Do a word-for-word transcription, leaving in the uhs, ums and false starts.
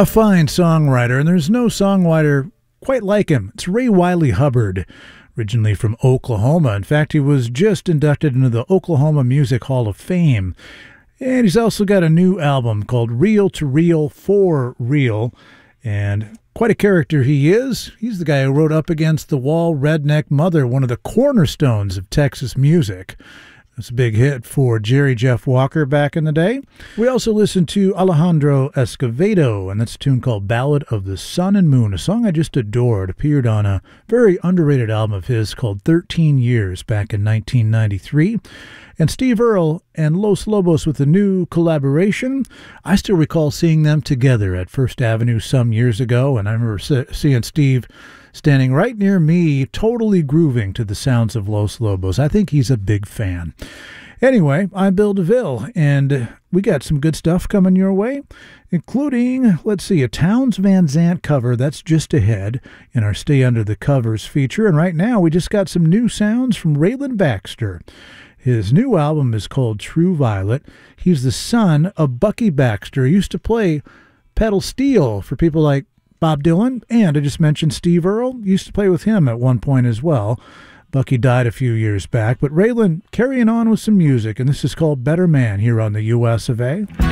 A fine songwriter, and there's no songwriter quite like him. It's Ray Wylie Hubbard, originally from Oklahoma. In fact, he was just inducted into the Oklahoma Music Hall of Fame. And he's also got a new album called Real to Real for Real. And quite a character he is. He's the guy who wrote Up Against the Wall, Redneck Mother, one of the cornerstones of Texas music. That's a big hit for Jerry Jeff Walker back in the day. We also listened to Alejandro Escovedo, and that's a tune called Ballad of the Sun and Moon, a song I just adored. Appeared on a very underrated album of his called thirteen years back in nineteen ninety-three. And Steve Earle and Los Lobos with a new collaboration. I still recall seeing them together at First Avenue some years ago, and I remember seeing Steve standing right near me, totally grooving to the sounds of Los Lobos. I think he's a big fan. Anyway, I'm Bill DeVille, and we got some good stuff coming your way, including, let's see, a Townes Van Zandt cover that's just ahead in our Stay Under the Covers feature. And right now, we just got some new sounds from Raylan Baxter. His new album is called True Violet. He's the son of Bucky Baxter. He used to play pedal steel for people like Bob Dylan, and I just mentioned Steve Earle. Used to play with him at one point as well. Bucky died a few years back, but Raylan carrying on with some music, and this is called Better Man here on the U S of A.